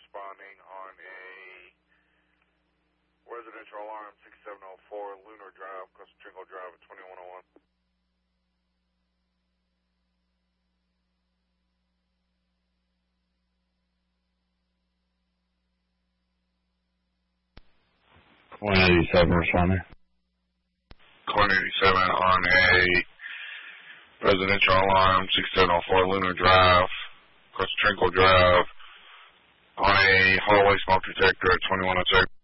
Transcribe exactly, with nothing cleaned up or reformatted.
responding on a residential alarm sixty-seven oh four Lunar Drive, Costa Tringle Drive at twenty-one oh one. one eighty-seven responding. one eighty-seven on a residential alarm sixty-seven oh four Lunar Drive, Costa Tringle Drive, on a hallway smoke detector at twenty-one oh two.